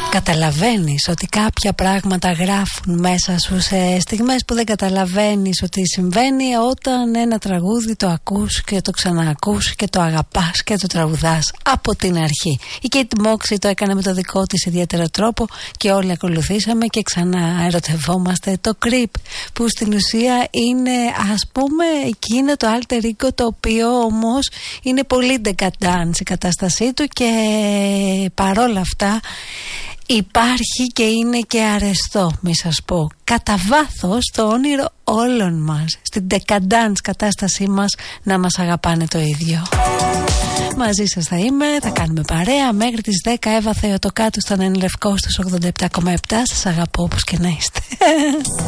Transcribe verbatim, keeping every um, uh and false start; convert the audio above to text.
Καταλαβαίνεις ότι κάποια πράγματα γράφουν μέσα σου σε στιγμές που δεν καταλαβαίνεις ότι συμβαίνει, όταν ένα τραγούδι το ακούς και το ξαναακούς και το αγαπάς και το τραγουδάς από την αρχή. Η Kate Moxie το έκανε με το δικό της ιδιαίτερο τρόπο και όλοι ακολουθήσαμε και ξανά ερωτευόμαστε το Creep, που στην ουσία είναι, ας πούμε, εκείνο το alter ego, το οποίο όμως είναι πολύ decadence η κατάστασή του και παρόλα αυτά υπάρχει και είναι και αρεστό, μη σας πω. Κατά βάθος το όνειρο όλων μας, στην decadence κατάστασή μας, να μας αγαπάνε το ίδιο. Μαζί σας θα είμαι, θα κάνουμε παρέα μέχρι τις δέκα. Εύα Θεοτοκάτου στον Εν Λευκό στους ογδόντα επτά κόμμα επτά. Σας αγαπώ όπως και να είστε.